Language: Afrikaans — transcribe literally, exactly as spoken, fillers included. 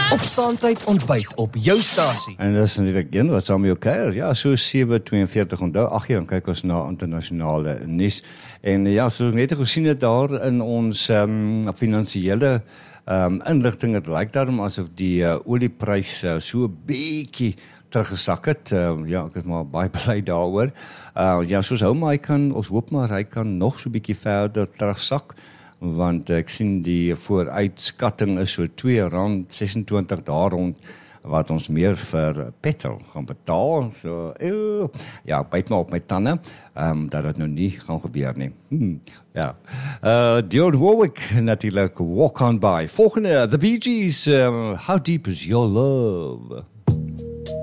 Opstaantyd ontbyt op jou stasie. En dis natuurlik een wat saam met jou kuier. Ja, so sewe tweeënveertig onthou. Ag ja, dan kyk ons na internasionale nuus. En ja, soos net gesien het daar in ons ehm um, finansiële ehm um, inligting, het lyk daarom asof die uh, olieprys uh, so 'n bietjie teruggesak het. Uh, ja, ek is maar baie bly daaroor. Uh, ja, soos hou maar hy kan, ons hoop maar hy kan nog so 'n bietjie verder terugsak, want ek sien die vooruitskatting is so twee rand sesentwintig daar rond, wat ons meer vir petrol gaan betaal. So, eeuw, ja, byt maar op my tande, um, dat het nou nie gaan gebeur nie. Hmm, ja. Uh, Dionne Warwick natuurlijk, Walk On By. Volgende, The Bee Gees, um, How Deep Is Your Love?